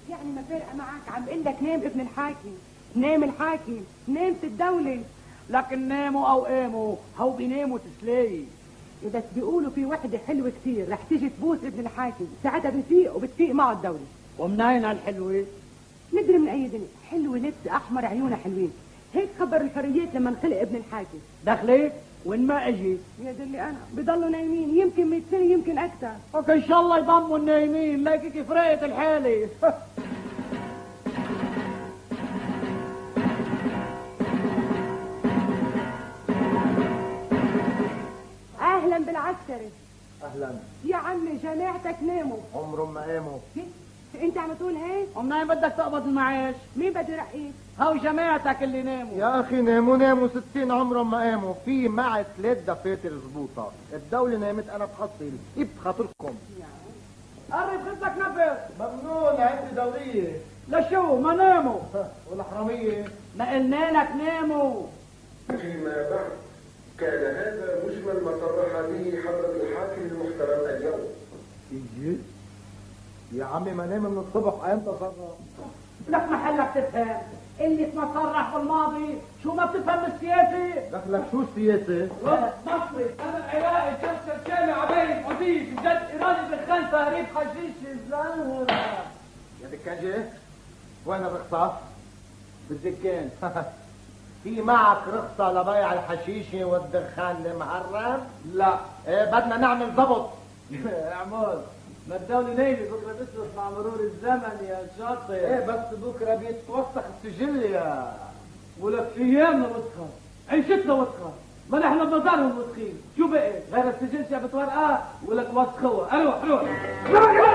يعني ما فارقه معاك، عم بقول لك نام ابن الحاكم، نام الحاكم، نامت الدوله. لكن ناموا او قاموا هو بيناموا تسلي. بس بيقولوا في وحده حلوه كتير رح تيجي تبوس ابن الحاكم، ساعتها بفيق وبتفيق معه الدوله. ومنين هالحلوه؟ ندري من اي دنيا، حلوه لبس احمر عيونها حلوين، هيك خبر الحريات لما انخلق ابن الحاكم. دخلك وين ما اجي يا دلي انا بضلوا نايمين يمكن 100 سنه يمكن اكثر. اوكي ان شاء الله يضموا النايمين، لاقي كيف راقت الحاله. اهلا بالعسكري. اهلا. يا عمي جماعتك ناموا. عمرهم ما قاموا. انت عم تقول هيك؟ ومنين بدك تقبض المعاش؟ مين بده يرقيك؟ هو جماعتك اللي ناموا. يا اخي ناموا 60 عمرهم ما قاموا، في معي 3 دفاتر زبوطه، الدولة نامت انا بحصل، ايه بخاطركم؟ قرب خدك نفس. ممنون عندي دورية. لشو ما ناموا؟ والحرامية؟ ما قلنا لك ناموا. فيما بعد كان هذا مجمل ما صرح به حضرة الحاكم المحترم اليوم. يجي يا عمي ما نام من الصبح، امتى صرح؟ لك محلك تفهم، اللي ما صرح بالماضي شو ما بتفهم بالسياسة؟ دخلك شو السياسة؟ مصري انا عراقي كسر شامي عباية عزيز جد ارادة دخان تهريب حشيش الزهر. يا دكاجة وين الرخصة؟ بالدكان. في معك رخصة لبيع الحشيشة والدخان المحرم؟ لا. ايه بدنا نعمل ضبط. يا عمود ما الدولة نايمة بكرة بتصرف مع مرور الزمن يا شاطر. ايه بس بكرة بيتوسخ السجل يا ولك ايامنا وسخة، عيشتنا وسخة، ما نحن بنظرهم وسخين، شو بقي؟ غير السجل شافت ورقة ولك وسخوة، روح